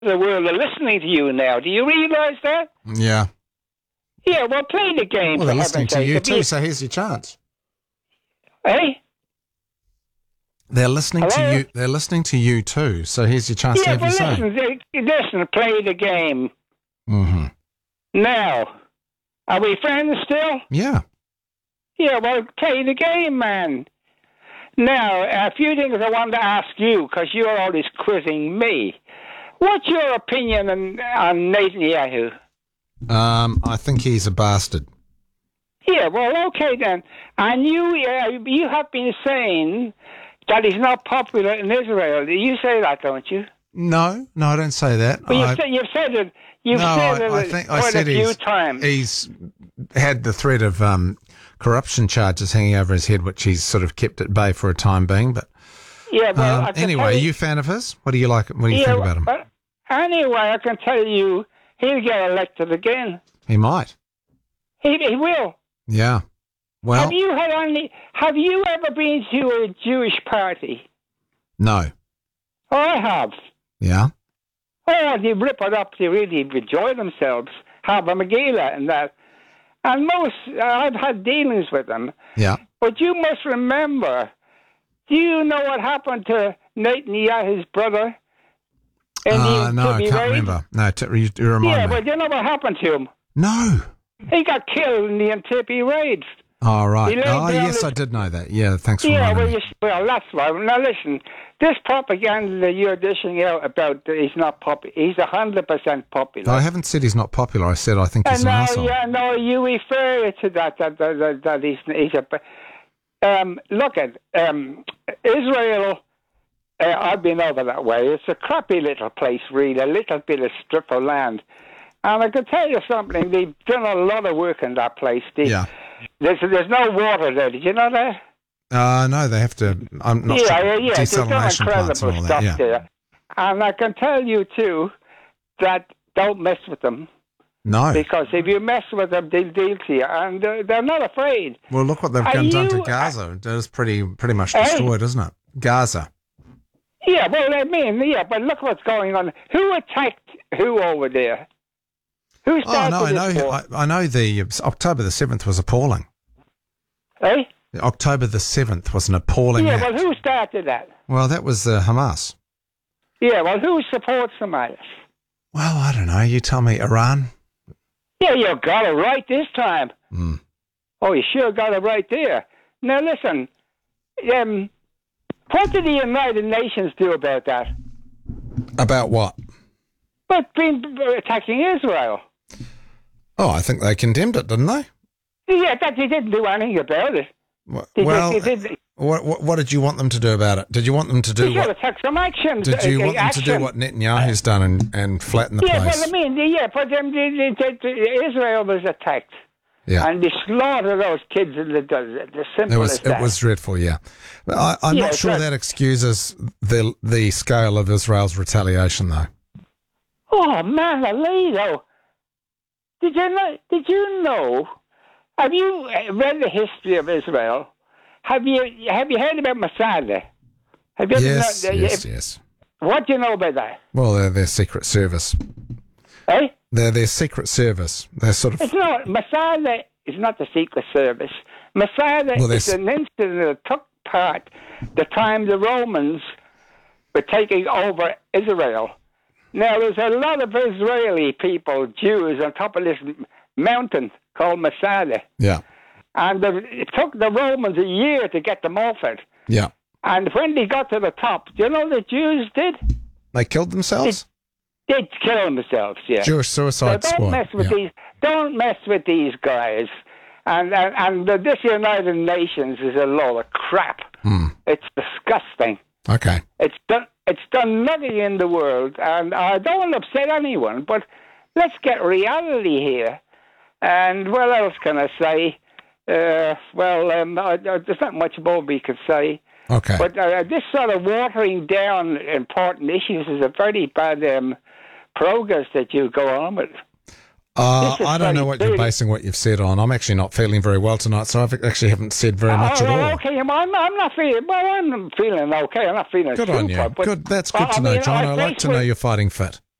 the world are listening to you now. Do you realise that? Yeah. Yeah, well, play the game. Well, they're listening to you too, so here's your chance. Hey? They're listening to you. They're listening to you too, so here's your chance to have your say. Listen, play the game. Mm-hmm. Now, are we friends still? Yeah. Yeah, well, play the game, man. Now, a few things I wanted to ask you, because you're always quizzing me. What's your opinion on Netanyahu? I think he's a bastard. Yeah, well, okay then. And you have been saying that he's not popular in Israel. You say that, don't you? No, I don't say that. Well, you've said it. I think quite a few times. He's had the threat of corruption charges hanging over his head, which he's sort of kept at bay for a time being. But yeah, well, anyway, are you a fan of his? What do you like? What do you think about him? Anyway, I can tell you, he'll get elected again. He might. He will. Yeah. Well, have you ever been to a Jewish party? No. Oh, I have. Yeah. Oh, they rip it up. They really enjoy themselves. Have a Megillah and that. And I've had dealings with them. Yeah. But you must remember, do you know what happened to Netanyahu's brother? No, I can't remember. No, you remind me. Yeah, but you know what happened to him? No. He got killed in the Entebbe raids. Oh, right. Oh, yes, I did know that. Yeah, thanks for reminding me. Well, that's right. Now, listen, this propaganda that you're dishing out about he's not popular, he's 100% popular. I haven't said he's not popular. I said I think he's an asshole. Yeah, no, you refer to that he's a... look at Israel... I've been over that way. It's a crappy little place, really, a little bit of strip of land. And I can tell you something, they've done a lot of work in that place. Yeah. There's no water there. Did you know that? No, they have to. I'm not sure. Desalination plants and all that. Yeah. There. And I can tell you too that don't mess with them. No. Because if you mess with them, they'll deal to you, and they're not afraid. Well, look what they've done to Gaza. It's pretty much destroyed, isn't it? Gaza. Yeah, well, I mean, yeah, but look what's going on. Who attacked who over there? Who started I know the October the 7th was appalling. Eh? October the 7th was an appalling act. Well, who started that? Well, that was Hamas. Yeah, well, who supports Hamas? Well, I don't know. You tell me. Iran? Yeah, you got it right this time. Mm. Oh, you sure got it right there. Now, listen, what did the United Nations do about that? About what? But being attacking Israel. Oh, I think they condemned it, didn't they? Yeah, that they didn't do anything about it. What did you want them to do about it? Did you want them to do what? Take some action. Did you want them to do what Netanyahu's done and flatten the place? Yeah, well, I mean, Israel was attacked. Yeah. And they slaughtered those kids in the simple as that. It was dreadful, yeah. I'm not sure that excuses the scale of Israel's retaliation, though. Oh, man, Alito. Did you know? Have you read the history of Israel? Have you heard about Mossad? Yes. What do you know about that? Well, they're their secret service. Eh? They're their secret service. They're sort of... It's not. Mossad is not the secret service. Mossad is an incident that took part the time the Romans were taking over Israel. Now, there's a lot of Israeli people, Jews, on top of this mountain called Masada. Yeah. And it took the Romans a year to get them off it. Yeah. And when they got to the top, do you know what the Jews did? They killed themselves? They killed themselves, yeah. Jewish suicide squad. Don't mess with these guys. And this United Nations is a load of crap. It's disgusting. Okay. It's done nothing in the world, and I don't want to upset anyone, but let's get reality here. And what else can I say? There's not much more we could say. Okay. But this sort of watering down important issues is a very bad progress that you go on with. I don't know what you're basing what you've said on. I'm actually not feeling very well tonight, so I actually haven't said very much at all. Okay, I'm not feeling. Well, I'm feeling okay. I'm not feeling. Good on you. Good. That's good to know, John. I like to know you're fighting fit.